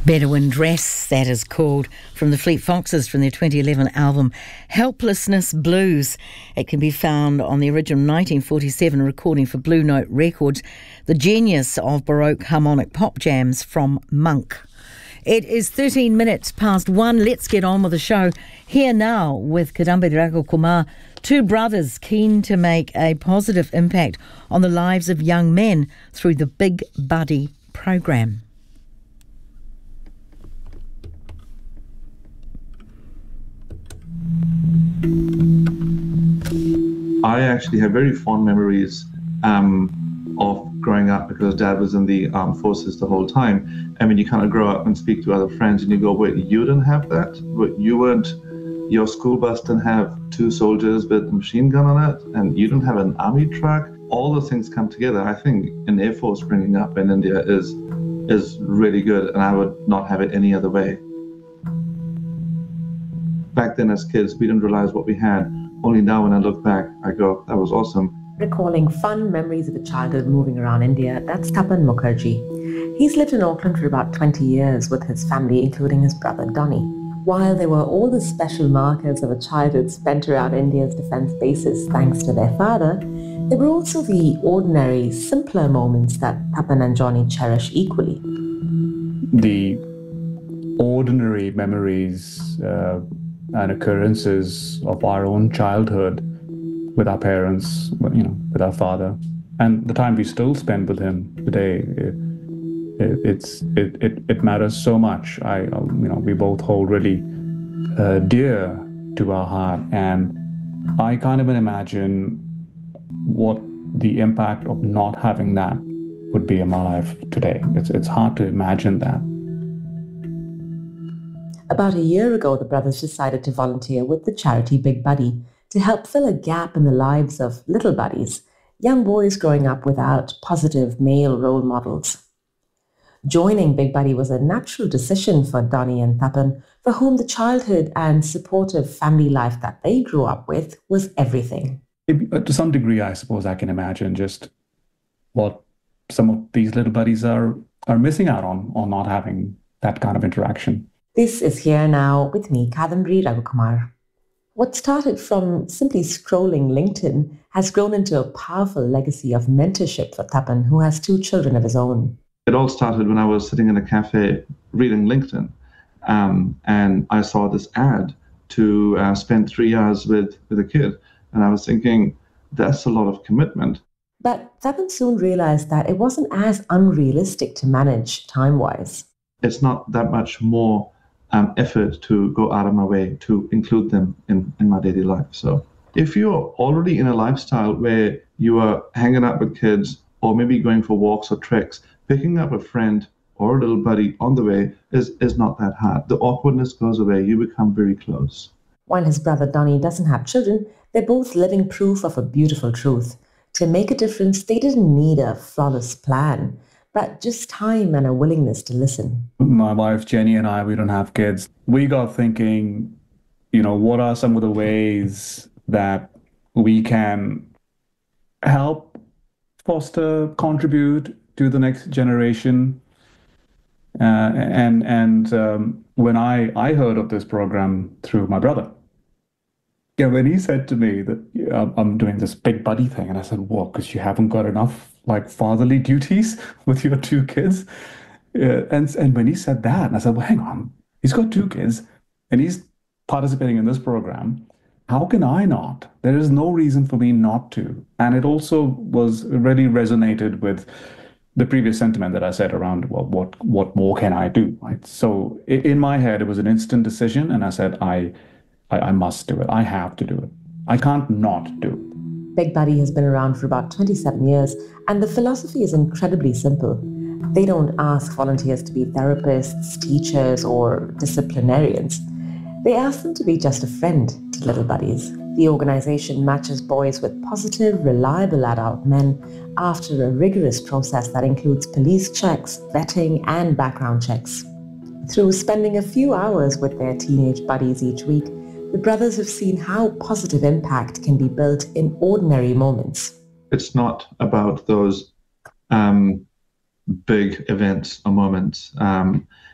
Bedouin Dress, that is called, from the Fleet Foxes from their 2011 album Helplessness Blues. It can be found on the original 1947 recording for Blue Note Records, the genius of Baroque harmonic pop jams from Monk. It is 13 minutes past 1. Let's get on with the show. Here now with Kadambi Ragokumar, two brothers keen to make a positive impact on the lives of young men through the Big Buddy program. I actually have very fond memories of growing up because Dad was in the armed forces the whole time. And when you kind of grow up and speak to other friends and you go, wait, you didn't have that? But you weren't, your school bus didn't have two soldiers with a machine gun on it, and you didn't have an army truck. All those things come together. I think an Air Force bringing up in India is really good, and I would not have it any other way. Back then as kids, we didn't realize what we had. Only now when I look back, I go, that was awesome. Recalling fun memories of a childhood moving around India, that's Tapan Mukherjee. He's lived in Auckland for about 20 years with his family, including his brother Donny. While there were all the special markers of a childhood spent around India's defense bases thanks to their father, there were also the ordinary, simpler moments that Tapan and Johnny cherish equally. The ordinary memories and occurrences of our own childhood with our parents, with our father, and the time we still spend with him today, it matters so much. We both hold really dear to our heart, and I can't even imagine what the impact of not having that would be in my life today. It's hard to imagine that. About a year ago, the brothers decided to volunteer with the charity Big Buddy to help fill a gap in the lives of little buddies, young boys growing up without positive male role models. Joining Big Buddy was a natural decision for Donny and Tapan, for whom the childhood and supportive family life that they grew up with was everything. To some degree, I suppose I can imagine just what some of these little buddies are missing out on not having that kind of interaction. This is Here Now with me, Kadambi Ragokumar. What started from simply scrolling LinkedIn has grown into a powerful legacy of mentorship for Tapan, who has two children of his own. It all started when I was sitting in a cafe reading LinkedIn, and I saw this ad to spend 3 hours with a kid. And I was thinking, that's a lot of commitment. But Tapan soon realized that it wasn't as unrealistic to manage time-wise. It's not that much more effort to go out of my way to include them in my daily life. So if you're already in a lifestyle where you are hanging out with kids or maybe going for walks or treks, picking up a friend or a little buddy on the way is not that hard. The awkwardness goes away. You become very close. While his brother Donny doesn't have children, they're both living proof of a beautiful truth. To make a difference, they didn't need a flawless plan, but just time and a willingness to listen. My wife Jenny and I, we don't have kids. We got thinking, what are some of the ways that we can help foster, contribute to the next generation? When I heard of this program through my brother, when he said to me that I'm doing this Big Buddy thing, and I said, what, because you haven't got enough fatherly duties with your two kids? And when he said that, and I said, well, hang on, he's got two kids and he's participating in this program. How can I not? There is no reason for me not to. And it also really resonated with the previous sentiment that I said around, well, what more can I do? Right? So in my head, it was an instant decision, and I said, I must do it. I have to do it. I can't not do it. Big Buddy has been around for about 27 years, and the philosophy is incredibly simple. They don't ask volunteers to be therapists, teachers, or disciplinarians. They ask them to be just a friend to little buddies. The organization matches boys with positive, reliable adult men after a rigorous process that includes police checks, vetting, and background checks. Through spending a few hours with their teenage buddies each week, the brothers have seen how positive impact can be built in ordinary moments. It's not about those big events or moments.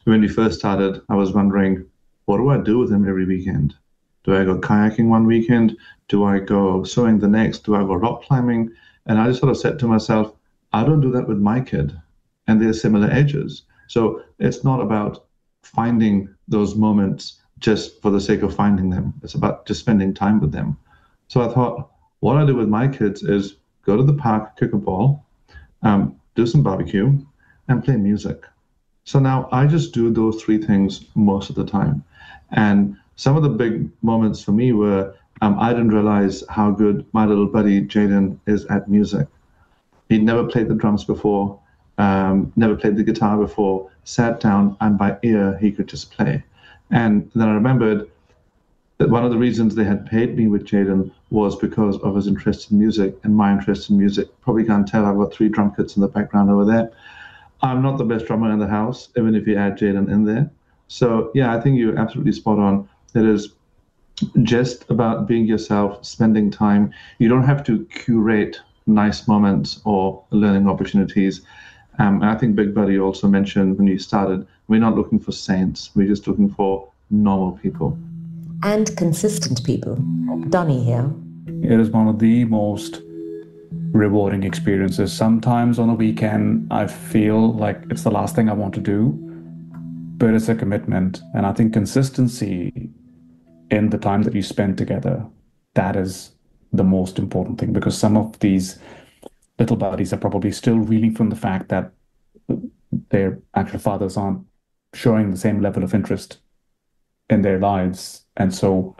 When we first started, I was wondering, what do I do with him every weekend? Do I go kayaking one weekend? Do I go swimming the next? Do I go rock climbing? And I just sort of said to myself, I don't do that with my kid. And they're similar ages. So it's not about finding those moments just for the sake of finding them. It's about just spending time with them. So I thought, what I do with my kids is go to the park, kick a ball, do some barbecue, and play music. So now I just do those three things most of the time. And some of the big moments for me were I didn't realize how good my little buddy Jaden is at music. He'd never played the drums before, never played the guitar before, sat down, and by ear, he could just play. And then I remembered that one of the reasons they had paid me with Jaden was because of his interest in music and my interest in music. Probably can't tell, I've got 3 drum kits in the background over there. I'm not the best drummer in the house, even if you add Jaden in there. So yeah, I think you're absolutely spot on. It is just about being yourself, spending time. You don't have to curate nice moments or learning opportunities. And I think Big Buddy also mentioned when you started, we're not looking for saints. We're just looking for normal people. And consistent people. Donnie here. It is one of the most rewarding experiences. Sometimes on a weekend, I feel like it's the last thing I want to do, but it's a commitment. And I think consistency in the time that you spend together, that is the most important thing, because some of these little buddies are probably still reeling from the fact that their actual fathers aren't showing the same level of interest in their lives. And so,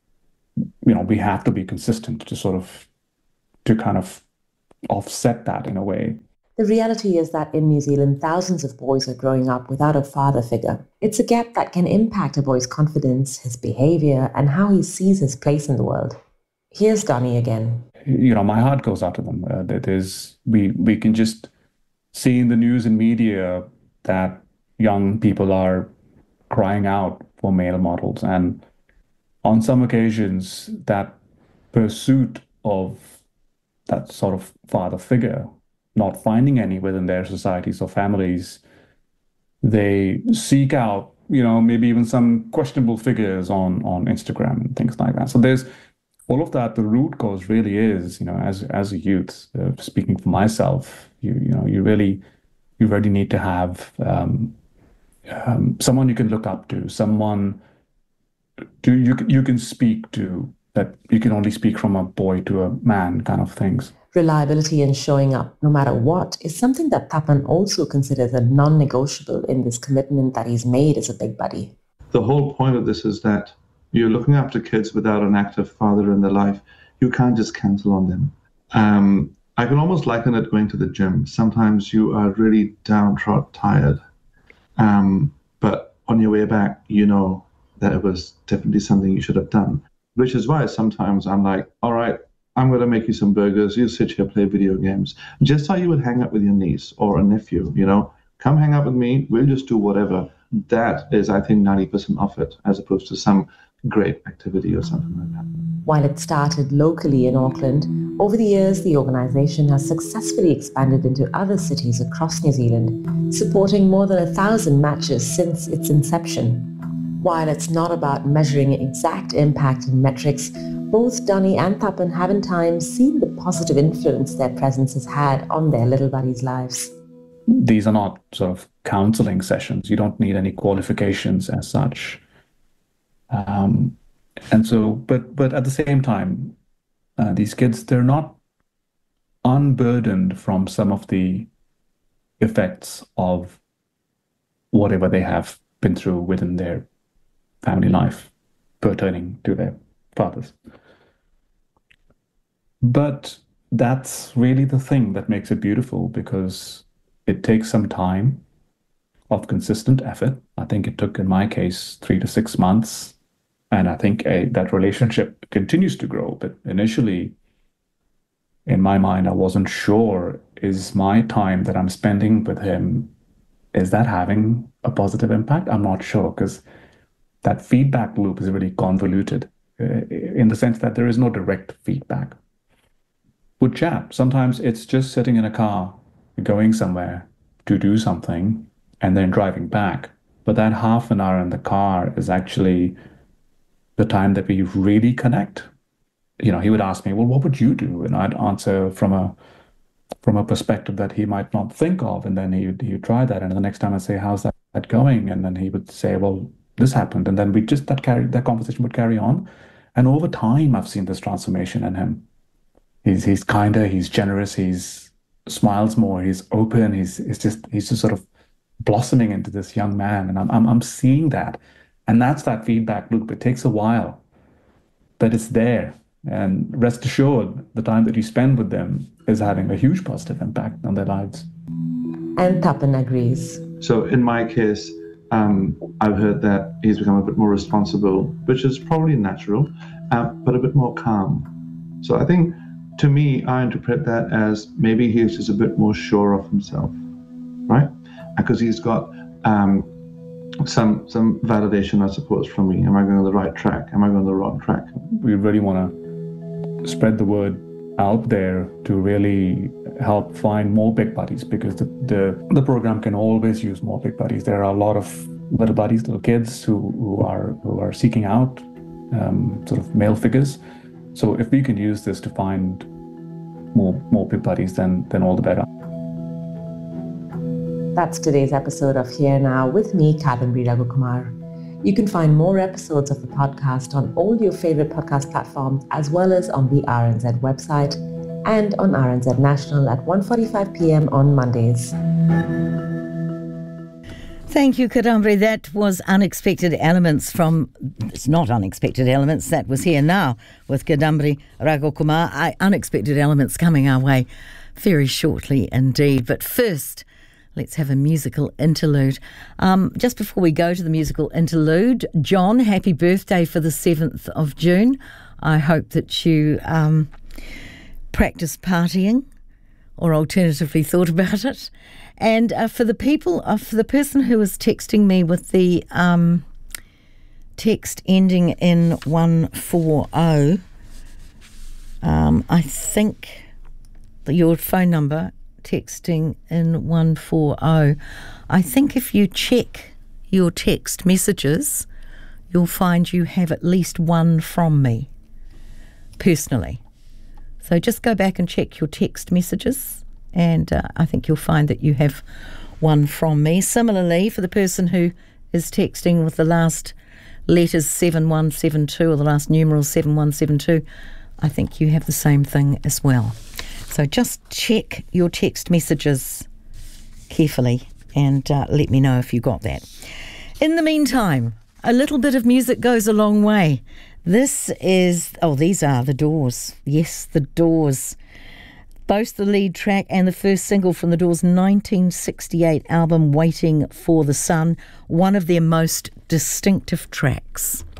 we have to be consistent to kind of offset that in a way. The reality is that in New Zealand, thousands of boys are growing up without a father figure. It's a gap that can impact a boy's confidence, his behavior, and how he sees his place in the world. Here's Donnie again. My heart goes out to them. We can just see in the news and media that young people are crying out for male models. And on some occasions, that pursuit of that sort of father figure, not finding any within their societies or families, they seek out, maybe even some questionable figures on Instagram and things like that. So there's all of that. The root cause really is, as a youth, speaking for myself, you really need to have someone you can look up to, someone you can speak to, that you can only speak from a boy to a man kind of things. Reliability and showing up no matter what is something that Tapan also considers a non-negotiable in this commitment that he's made as a big buddy. The whole point of this is that you're looking after kids without an active father in their life. You can't just cancel on them. I can almost liken it going to the gym. Sometimes you are really downtrodden, tired. But on your way back, that it was definitely something you should have done. Which is why sometimes I'm like, all right, I'm going to make you some burgers. You sit here, play video games. Just how you would hang out with your niece or a nephew, come hang out with me. We'll just do whatever. That is, I think, 90% of it, as opposed to some great activity or something like that. While it started locally in Auckland, over the years, the organization has successfully expanded into other cities across New Zealand, supporting more than 1,000 matches since its inception. While it's not about measuring exact impact in metrics, both Donnie and Tapan have in time seen the positive influence their presence has had on their little buddies' lives. These are not sort of counseling sessions. You don't need any qualifications as such. And so, but at the same time, these kids, they're not unburdened from some of the effects of whatever they have been through within their family life pertaining to their fathers. But that's really the thing that makes it beautiful, because it takes some time of consistent effort. I think it took, in my case, 3 to 6 months. And I think that relationship continues to grow. But initially, in my mind, I wasn't sure, is my time that I'm spending with him, is that having a positive impact? I'm not sure, because that feedback loop is really convoluted in the sense that there is no direct feedback. With chat, sometimes it's just sitting in a car, going somewhere to do something, and then driving back. But that half an hour in the car is actually the time that we really connect. He would ask me, well, what would you do? And I'd answer from a perspective that he might not think of. And then he would try that. And the next time I say, how's that going? And then he would say, well, this happened. And then that conversation would carry on. And over time, I've seen this transformation in him. He's kinder, he's generous, he's smiles more, he's open, he's just sort of blossoming into this young man. And I'm seeing that. And that's that feedback loop. It takes a while, but it's there. And rest assured, the time that you spend with them is having a huge positive impact on their lives. And Tapan agrees. So in my case, I've heard that he's become a bit more responsible, which is probably natural, but a bit more calm. So I think, to me, I interpret that as maybe he's just a bit more sure of himself, right? Because he's got some validation, I suppose, from me. Am I going on the right track? Am I going on the wrong track? We really want to spread the word out there to really help find more big buddies, because the program can always use more big buddies. There are a lot of little buddies, little kids who are seeking out sort of male figures. So if we can use this to find more big buddies, then all the better. That's today's episode of Here Now with me, Kadambari Raghukumar. You can find more episodes of the podcast on all your favorite podcast platforms, as well as on the RNZ website and on RNZ National at 1:45 p.m. on Mondays. Thank you, Kadambari. That was Unexpected Elements from... It's not Unexpected Elements. That was Here Now with Kadambari Raghukumar. Unexpected Elements coming our way very shortly indeed. But first, let's have a musical interlude. Just before we go to the musical interlude, John, happy birthday for the 7th of June. I hope that you practice partying, or alternatively thought about it. And for the person who was texting me with the text ending in 140, I think your phone number texting in 140, I think if you check your text messages, you'll find you have at least one from me personally. So just go back and check your text messages, and I think you'll find that you have one from me. Similarly, for the person who is texting with the last letters 7172 or the last numeral 7172, I think you have the same thing as well. So just check your text messages carefully and let me know if you got that. In the meantime, a little bit of music goes a long way. These are The Doors. Yes, The Doors. Both the lead track and the first single from The Doors' 1968 album, Waiting for the Sun, one of their most distinctive tracks.